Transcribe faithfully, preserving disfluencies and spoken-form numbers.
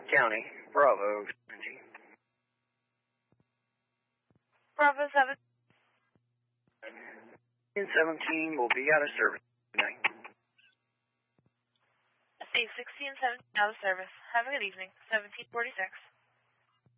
County, Bravo seventeen. Bravo seven. seventeen will be out of service tonight. C sixteen seventeen out of service. Have a good evening. seventeen forty-six.